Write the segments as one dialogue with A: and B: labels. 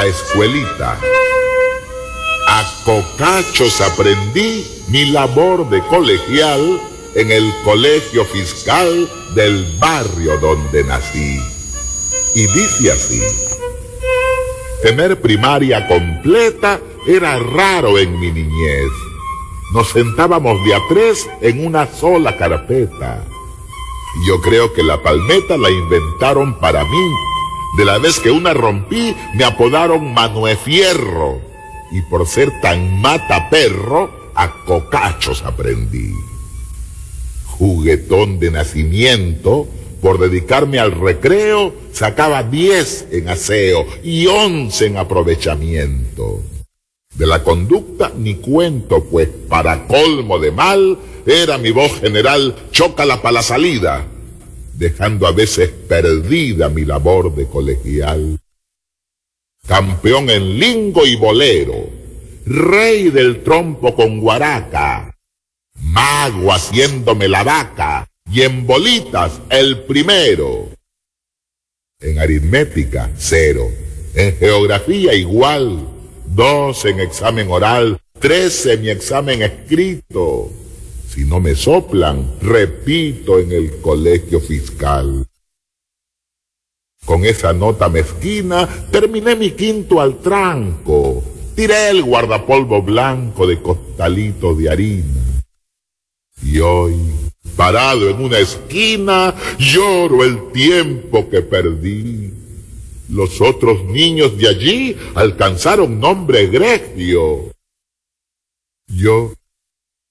A: la escuelita. A cocachos aprendí mi labor de colegial en el colegio fiscal del barrio donde nací. Y dice así: tener primaria completa era raro en mi niñez. Nos sentábamos de a tres en una sola carpeta. Yo creo que la palmeta la inventaron para mí. De la vez que una rompí, me apodaron Manuel Fierro. Y por ser tan mata perro, a cocachos aprendí. Juguetón de nacimiento, por dedicarme al recreo, sacaba 10 en aseo y 11 en aprovechamiento. De la conducta ni cuento, pues para colmo de mal, era mi voz general chócala pa' la salida, dejando a veces perdida mi labor de colegial. Campeón en lingo y bolero, rey del trompo con guaraca, mago haciéndome la vaca, y en bolitas el primero. En aritmética, 0. En geografía igual, 2 en examen oral, 13 en mi examen escrito. Si no me soplan, repito en el colegio fiscal. Con esa nota mezquina, terminé mi quinto al tranco. Tiré el guardapolvo blanco de costalitos de harina. Y hoy, parado en una esquina, lloro el tiempo que perdí. Los otros niños de allí alcanzaron nombre egregio. Yo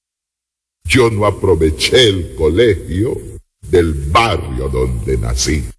A: no aproveché el colegio del barrio donde nací.